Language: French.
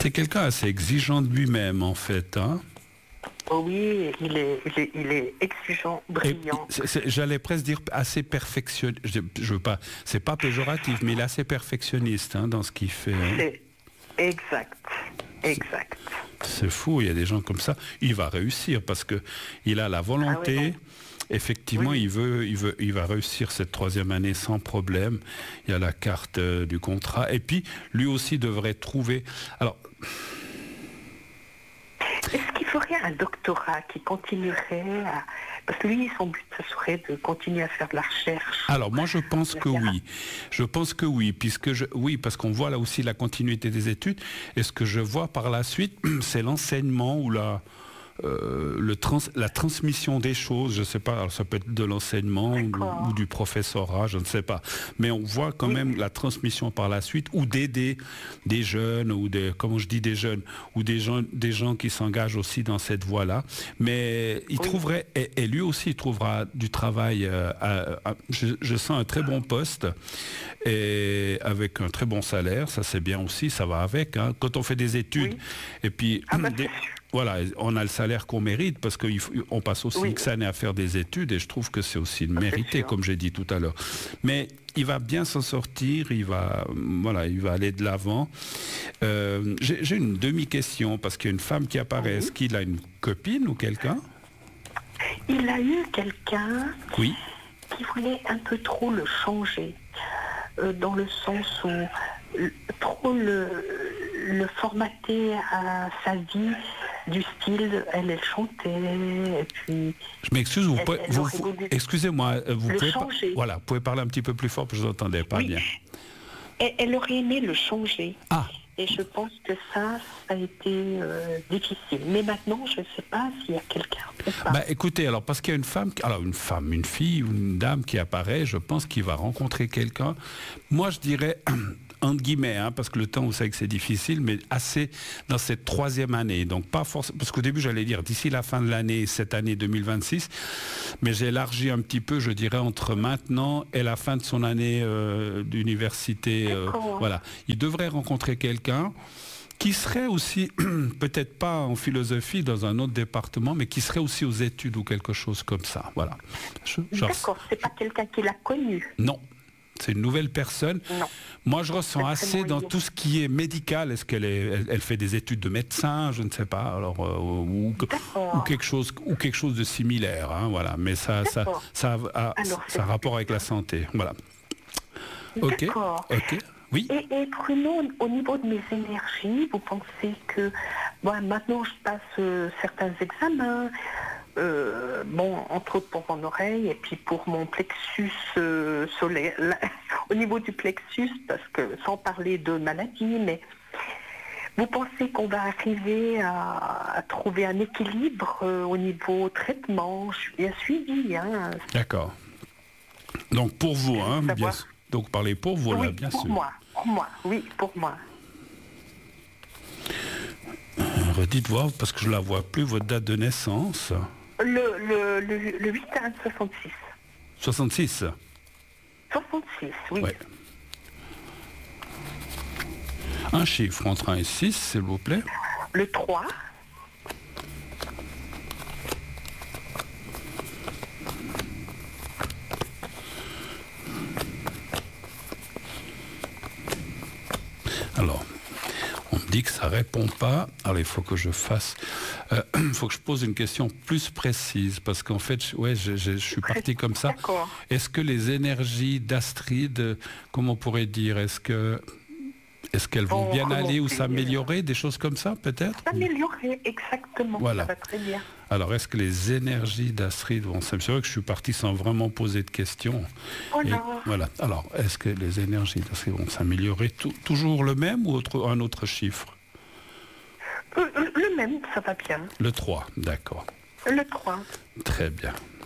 C'est quelqu'un assez exigeant de lui-même, en fait, hein. Oh oui, il est exigeant, brillant. J'allais presque dire assez perfectionniste. Je veux pas, c'est pas péjoratif, mais il est assez perfectionniste, hein, dans ce qu'il fait. C'est exact. C'est fou, il y a des gens comme ça. Il va réussir parce que il a la volonté. Ah oui, Effectivement, oui. il va réussir cette 3e année sans problème. Il y a la carte du contrat. Et puis, lui aussi devrait trouver. Alors. Est-ce qu'il ferait un doctorat qui continuerait à... Parce que lui, son but, ce serait de continuer à faire de la recherche. Alors, moi, je pense que oui. Je pense que oui, oui, parce qu'on voit là aussi la continuité des études. Et ce que je vois par la suite, c'est l'enseignement ou la transmission des choses, je ne sais pas, alors ça peut être de l'enseignement ou du professorat, je ne sais pas. Mais on voit quand même la transmission par la suite, ou d'aider des jeunes, ou comment je dis des jeunes, ou des gens qui s'engagent aussi dans cette voie-là. Mais il trouverait, et lui aussi, il trouvera du travail, je sens un très bon poste, et avec un très bon salaire, ça c'est bien aussi, ça va avec. Hein. Quand on fait des études, et puis... Voilà, on a le salaire qu'on mérite parce qu'on passe aussi X années à faire des études et je trouve que c'est aussi mérité, comme j'ai dit tout à l'heure. Mais il va bien s'en sortir, il va aller de l'avant. J'ai une demi-question parce qu'il y a une femme qui apparaît. Est-ce qu'il a une copine ou quelqu'un? Il a eu quelqu'un qui voulait un peu trop le changer, dans le sens où trop le formater à sa vie, du style, elle chantait, et puis... Je m'excuse, excusez-moi, vous pouvez parler un petit peu plus fort, parce que je vous entendais pas bien. Elle aurait aimé le changer. Ah. Et je pense que ça a été difficile. Mais maintenant, je ne sais pas s'il y a quelqu'un ou pas. Bah, écoutez, alors, parce qu'il y a une fille ou une dame qui apparaît, je pense qu'il va rencontrer quelqu'un. Moi, je dirais... entre guillemets, hein, parce que le temps, vous savez que c'est difficile, mais assez dans cette 3e année. Donc pas forcément, parce qu'au début, j'allais dire d'ici la fin de l'année, cette année 2026, mais j'ai élargi un petit peu, je dirais, entre maintenant et la fin de son année d'université. Voilà. Il devrait rencontrer quelqu'un qui serait aussi, peut-être pas en philosophie dans un autre département, mais qui serait aussi aux études ou quelque chose comme ça. Voilà. D'accord, c'est pas quelqu'un qui l'a connu. Non. C'est une nouvelle personne. Non. Moi, je ressens assez dans tout ce qui est médical. Est-ce elle fait des études de médecin? Je ne sais pas. Alors, ou quelque chose de similaire. Hein, voilà. Mais ça a rapport avec la santé. Voilà. Ok. Oui. Et Bruno, au niveau de mes énergies, vous pensez que maintenant je passe certains examens, entre autres pour mon oreille et puis pour mon plexus solaire, au niveau du plexus, parce que sans parler de maladie, mais vous pensez qu'on va arriver à trouver un équilibre au niveau traitement? Je suis bien suivie. Hein. D'accord. Donc pour vous, hein, bien sûr. Donc parlez pour vous, là, bien sûr. Pour moi. Redites voir, parce que je ne la vois plus, votre date de naissance. Le 8/1/66. 66 66, oui. Ouais. Un chiffre entre 1 et 6, s'il vous plaît. Le 3. Alors, on me dit que ça répond pas. Alors, il faut que je pose une question plus précise, parce qu'en fait, je suis parti comme ça. D'accord. Est-ce que les énergies d'Astrid, comment on pourrait dire, est-ce qu'elles vont bien aller ou s'améliorer, des choses comme ça, peut-être? S'améliorer, exactement. Voilà. Ça va très bien. Alors, est-ce que les énergies d'Astrid vont s'améliorer? C'est vrai que je suis parti sans vraiment poser de questions. Voilà. Alors, est-ce que les énergies d'Astrid vont s'améliorer? Toujours le même ou un autre chiffre? Le même, ça va bien. Le 3, d'accord. Le 3. Très bien.